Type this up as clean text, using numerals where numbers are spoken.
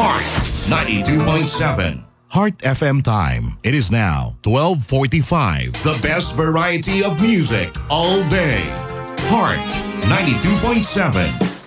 Heart 92.7. Heart FM time. It is now 12:45. The best variety of music all day. Heart 92.7.